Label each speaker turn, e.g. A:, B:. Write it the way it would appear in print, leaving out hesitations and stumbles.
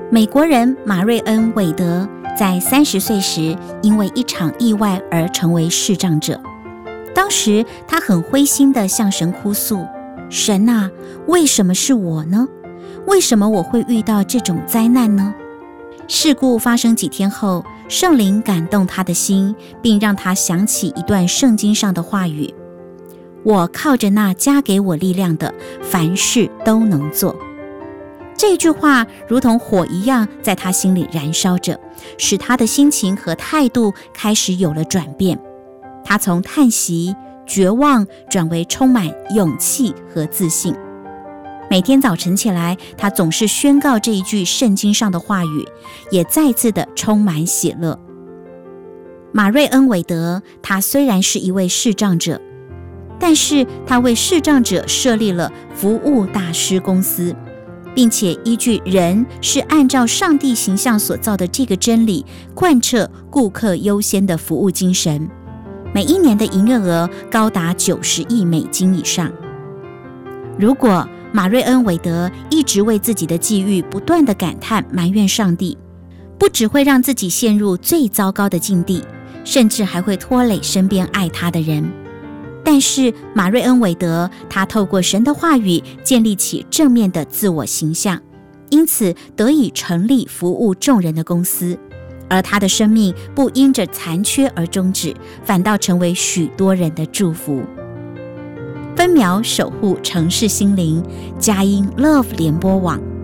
A: 美国人马瑞恩·韦德在30岁时因为一场意外而成为视障者。当时他很灰心地向神哭诉：神啊，为什么是我呢？为什么我会遇到这种灾难呢？事故发生几天后，圣灵感动他的心，并让他想起一段圣经上的话语：我靠着那加给我力量的，凡事都能做。这句话如同火一样在他心里燃烧着，使他的心情和态度开始有了转变。他从叹息、绝望转为充满勇气和自信。每天早晨起来，他总是宣告这一句圣经上的话语，也再次的充满喜乐。马瑞恩·韦德，他虽然是一位视障者，但是他为视障者设立了服务大师公司，并且依据人是按照上帝形象所造的这个真理，贯彻顾客优先的服务精神。每一年的营业额高达90亿美金以上。如果马瑞恩·韦德一直为自己的际遇不断地感叹埋怨上帝，不只会让自己陷入最糟糕的境地，甚至还会拖累身边爱他的人。但是马瑞恩·韦德，他透过神的话语建立起正面的自我形象，因此得以成立服务众人的公司。而他的生命不因着残缺而终止，反倒成为许多人的祝福。分秒守护城市心灵，佳音 Love 联播网。